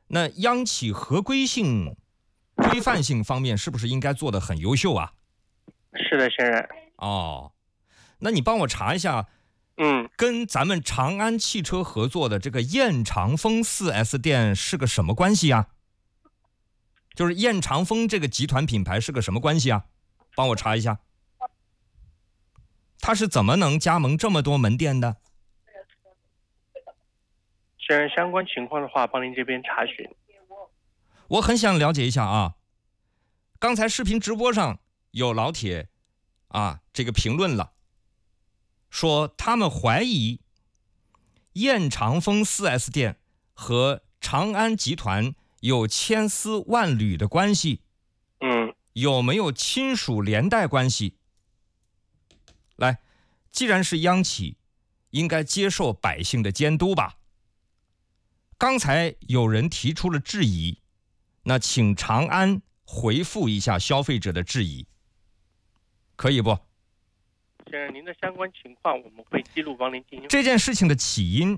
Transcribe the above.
那央企合规性、规范性方面是不是应该做得很优秀啊？ 是的，先生。 哦，那你帮我查一下，跟咱们长安汽车合作的这个燕长风 4S 店是个什么关系啊？就是燕长风这个集团品牌是个什么关系啊？帮我查一下，他是怎么能加盟这么多门店的？ 先生，相关情况的话，帮您这边查询。 我很想了解一下啊。刚才视频直播上有老铁这个评论了，说他们怀疑燕长风 4S 店和长安集团有千丝万缕的关系，有没有亲属连带关系？来，既然是央企，应该接受百姓的监督吧。刚才有人提出了质疑，那请长安回复一下消费者的质疑，可以不？ 先生，您的相关情况我们会记录帮您进行。 这件事情的起因